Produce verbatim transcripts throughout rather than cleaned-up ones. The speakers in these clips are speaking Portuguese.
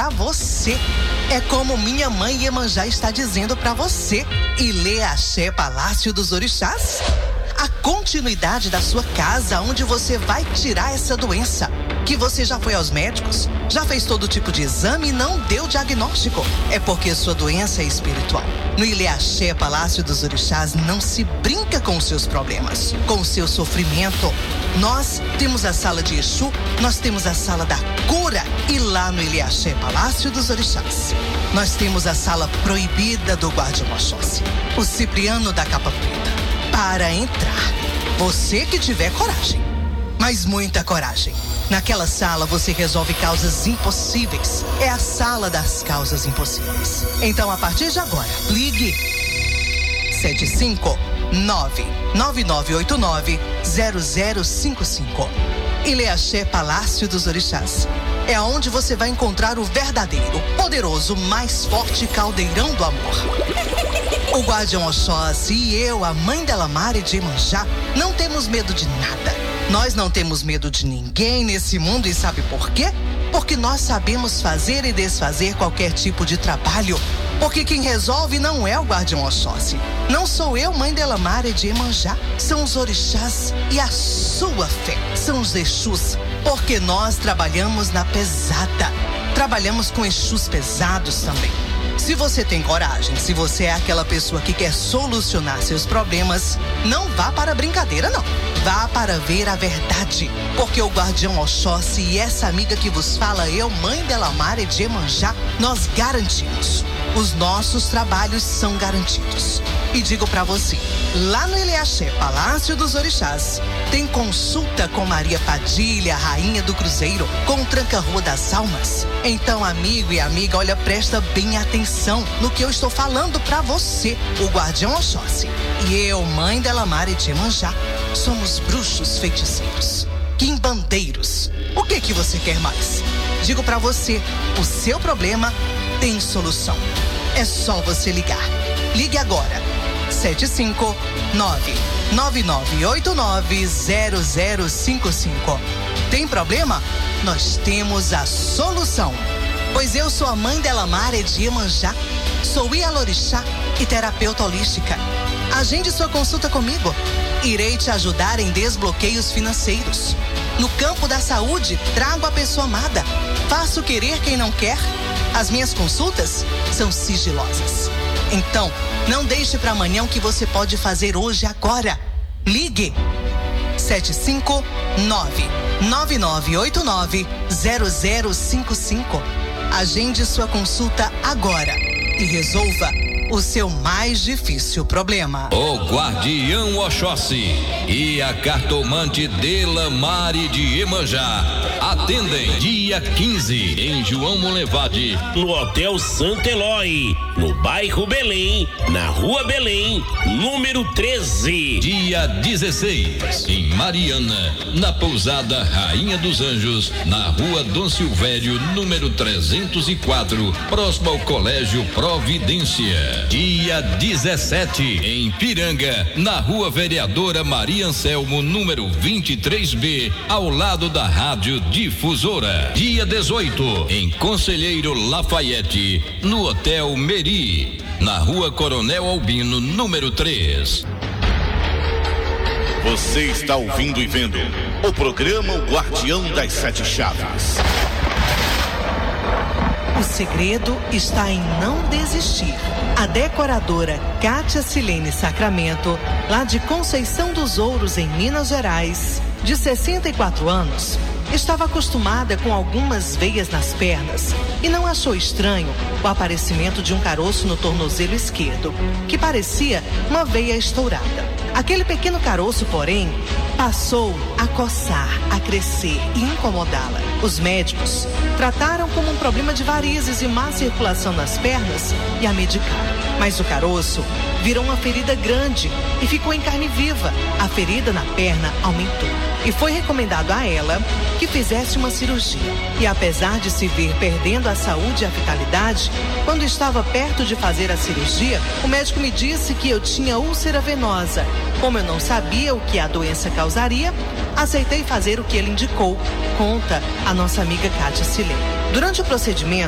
pra você. É como minha mãe Iemanjá está dizendo pra você. Ilê Axé Palácio dos Orixás. A continuidade da sua casa, onde você vai tirar essa doença. Que você já foi aos médicos, já fez todo tipo de exame e não deu diagnóstico. É porque sua doença é espiritual. No Ilê Axé Palácio dos Orixás não se brinca com os seus problemas, com o seu sofrimento. Nós temos a sala de Exu, nós temos a sala da cura. E lá no Ilê Axé Palácio dos Orixás, nós temos a sala proibida do Guardião Oxóssi, o Cipriano da capa preta. Para entrar, você que tiver coragem, mas muita coragem. Naquela sala você resolve causas impossíveis. É a sala das causas impossíveis. Então, a partir de agora, ligue sete cinco nove nove nove oito nove zero zero cinco cinco. Ilê Axé Palácio dos Orixás. É onde você vai encontrar o verdadeiro, poderoso, mais forte caldeirão do amor. O Guardião Oxóssi e eu, a mãe Delamare de Iemanjá, não temos medo de nada. Nós não temos medo de ninguém nesse mundo e sabe por quê? Porque nós sabemos fazer e desfazer qualquer tipo de trabalho. Porque quem resolve não é o Guardião Oxóssi. Não sou eu, mãe Delamare de Iemanjá. São os orixás e a sua fé. São os Exus. Porque nós trabalhamos na pesada. Trabalhamos com Exus pesados também. Se você tem coragem, se você é aquela pessoa que quer solucionar seus problemas, não vá para a brincadeira, não. Vá para ver a verdade. Porque o Guardião Oxóssi e essa amiga que vos fala, eu, mãe Delamare de Iemanjá, nós garantimos. Os nossos trabalhos são garantidos. E digo pra você, lá no Ilê Axé Palácio dos Orixás, tem consulta com Maria Padilha, rainha do Cruzeiro, com o Tranca-Rua das Almas. Então, amigo e amiga, olha, presta bem atenção no que eu estou falando pra você. O Guardião Oxóssi e eu, mãe Delamare de Iemanjá, somos bruxos feiticeiros, quimbandeiros. O que que você quer mais? Digo pra você, o seu problema tem solução. É só você ligar. Ligue agora. sete cinco nove nove nove oito nove zero zero cinco cinco. Tem problema? Nós temos a solução. Pois eu sou a mãe Delamare de Iemanjá. Sou ialorixá e terapeuta holística. Agende sua consulta comigo. Irei te ajudar em desbloqueios financeiros. No campo da saúde, trago a pessoa amada. Faço querer quem não quer. As minhas consultas são sigilosas. Então, não deixe para amanhã o que você pode fazer hoje agora. Ligue sete cinco nove nove nove oito nove zero zero cinco cinco. Agende sua consulta agora e resolva o seu mais difícil problema. O Guardião Oxóssi e a cartomante Delamare de Iemanjá atendem dia quinze em João Monlevade, no Hotel Santo Eloy, no bairro Belém, na Rua Belém, número treze. Dia dezesseis em Mariana, na pousada Rainha dos Anjos, na Rua Dom Silvério, número trezentos e quatro, próximo ao Colégio Providência. Dia dezessete em Piranga, na Rua Vereadora Maria Anselmo, número vinte e três B, ao lado da Rádio Difusora. Dia dezoito em Conselheiro Lafayette, no Hotel Meri, na Rua Coronel Albino, número três. Você está ouvindo e vendo o programa O Guardião das Sete Chaves. O segredo está em não desistir. A decoradora Kátia Silene Sacramento, lá de Conceição dos Ouros, em Minas Gerais, de sessenta e quatro anos, estava acostumada com algumas veias nas pernas e não achou estranho o aparecimento de um caroço no tornozelo esquerdo, que parecia uma veia estourada. Aquele pequeno caroço, porém, passou a coçar, a crescer e incomodá-la. Os médicos trataram como um problema de varizes e má circulação nas pernas e a medicaram. Mas o caroço virou uma ferida grande e ficou em carne viva. A ferida na perna aumentou e foi recomendado a ela que fizesse uma cirurgia. E apesar de se ver perdendo a saúde e a vitalidade, quando estava perto de fazer a cirurgia, o médico me disse que eu tinha úlcera venosa. Como eu não sabia o que a doença causaria, aceitei fazer o que ele indicou, conta a nossa amiga Kátia Silene. Durante o procedimento,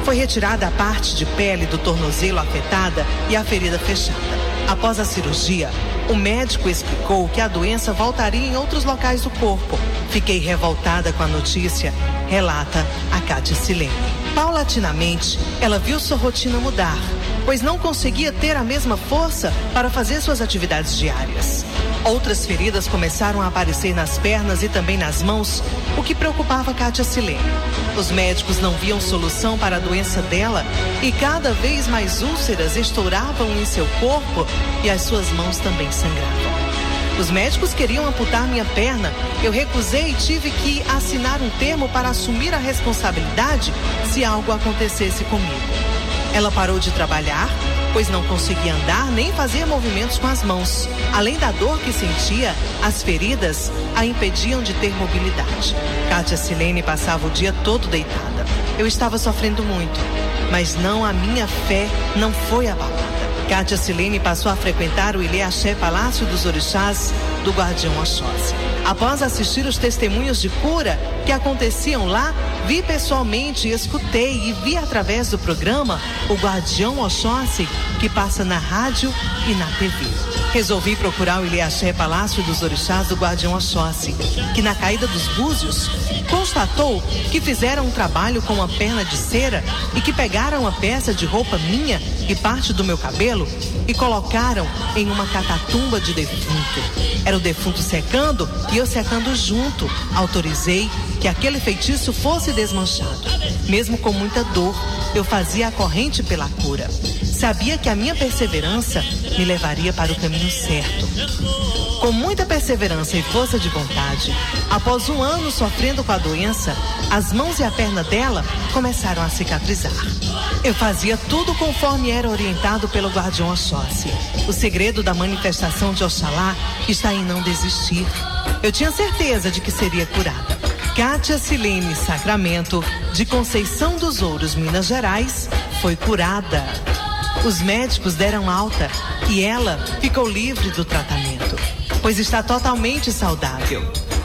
Foi retirada a parte de pele do tornozelo afetada e a ferida fechada. Após a cirurgia, o médico explicou que a doença voltaria em outros locais do corpo. Fiquei revoltada com a notícia, relata a Kátia Silene. Paulatinamente, ela viu sua rotina mudar, pois não conseguia ter a mesma força para fazer suas atividades diárias. Outras feridas começaram a aparecer nas pernas e também nas mãos, o que preocupava Kátia Silene. Os médicos não viam solução para a doença dela e cada vez mais úlceras estouravam em seu corpo e as suas mãos também sangravam. Os médicos queriam amputar minha perna. Eu recusei e tive que assinar um termo para assumir a responsabilidade se algo acontecesse comigo. Ela parou de trabalhar, pois não conseguia andar nem fazer movimentos com as mãos. Além da dor que sentia, as feridas a impediam de ter mobilidade. Kátia Silene passava o dia todo deitada. Eu estava sofrendo muito, mas não, a minha fé não foi abalada. Kátia Silene passou a frequentar o Ilê Axé Palácio dos Orixás do Guardião Oxóssi. Após assistir os testemunhos de cura que aconteciam lá, vi pessoalmente, escutei e vi através do programa o Guardião Oxóssi que passa na rádio e na T V. Resolvi procurar o Ilê Axé Palácio dos Orixás do Guardião Oxóssi, que na caída dos búzios constatou que fizeram um trabalho com uma perna de cera e que pegaram uma peça de roupa minha e parte do meu cabelo e colocaram em uma catatumba de defunto. Era o defunto secando e eu secando junto. Autorizei que aquele feitiço fosse desmanchado. Mesmo com muita dor, eu fazia a corrente pela cura. Sabia que a minha perseverança me levaria para o caminho certo. Com muita perseverança e força de vontade, após um ano sofrendo com a doença, as mãos e a perna dela começaram a cicatrizar. Eu fazia tudo conforme era orientado pelo Guardião Oxóssi. O segredo da manifestação de Oxalá está em não desistir. Eu tinha certeza de que seria curada. Kátia Silene Sacramento, de Conceição dos Ouros, Minas Gerais, foi curada. Os médicos deram alta e ela ficou livre do tratamento, pois está totalmente saudável.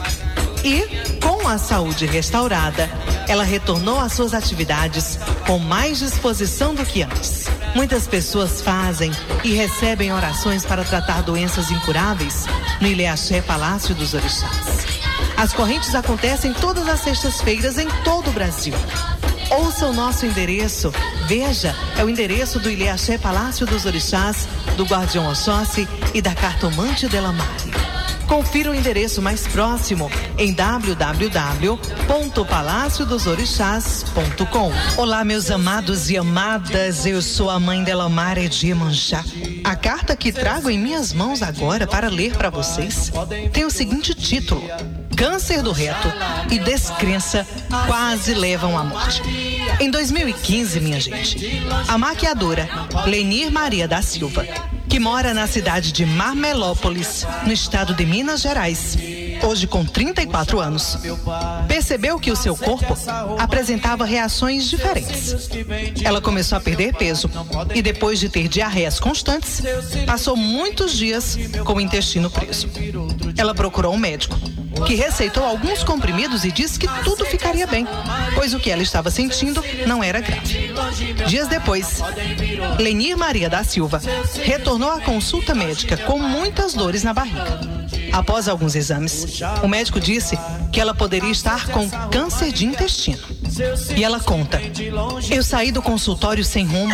E, com a saúde restaurada, ela retornou às suas atividades com mais disposição do que antes. Muitas pessoas fazem e recebem orações para tratar doenças incuráveis no Ilê Axé Palácio dos Orixás. As correntes acontecem todas as sextas-feiras em todo o Brasil. Ouça o nosso endereço. Veja, é o endereço do Ilê Axé Palácio dos Orixás, do Guardião Oxóssi e da Cartomante Delamare. Confira o endereço mais próximo em w w w ponto palácio dos orixás ponto com. Olá, meus amados e amadas, eu sou a mãe Delamare de Iemanjá. A carta que trago em minhas mãos agora para ler para vocês tem o seguinte título: Câncer do reto e descrença quase levam à morte. Em dois mil e quinze, minha gente, a maquiadora Lenir Maria da Silva, que mora na cidade de Marmelópolis, no estado de Minas Gerais, hoje com trinta e quatro anos, percebeu que o seu corpo apresentava reações diferentes. Ela começou a perder peso e, depois de ter diarreias constantes, passou muitos dias com o intestino preso. Ela procurou um médico, que receitou alguns comprimidos e disse que tudo ficaria bem, pois o que ela estava sentindo não era grave. Dias depois, Lenir Maria da Silva retornou à consulta médica com muitas dores na barriga. Após alguns exames, o médico disse que ela poderia estar com câncer de intestino. E ela conta: eu saí do consultório sem rumo.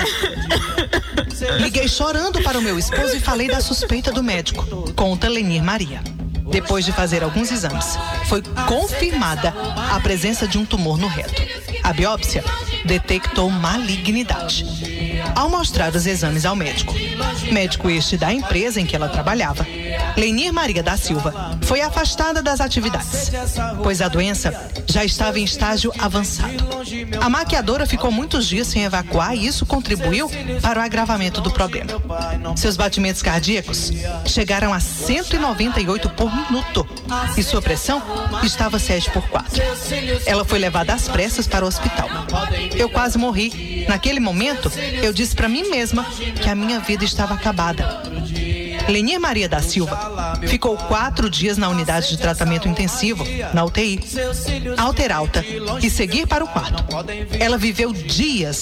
Liguei chorando para o meu esposo e falei da suspeita do médico, conta Lenir Maria. Depois de fazer alguns exames, foi confirmada a presença de um tumor no reto. A biópsia detectou malignidade. Ao mostrar os exames ao médico, médico este da empresa em que ela trabalhava, Lenir Maria da Silva foi afastada das atividades, pois a doença já estava em estágio avançado. A maquiadora ficou muitos dias sem evacuar e isso contribuiu para o agravamento do problema. Seus batimentos cardíacos chegaram a cento e noventa e oito por minuto e sua pressão estava sete por quatro. Ela foi levada às pressas para o hospital. Eu quase morri. Naquele momento, eu disse para mim mesma que a minha vida estava acabada. Lenir Maria da Silva ficou quatro dias na unidade de tratamento intensivo, na U T I, alter alta, e seguir para o quarto. Ela viveu dias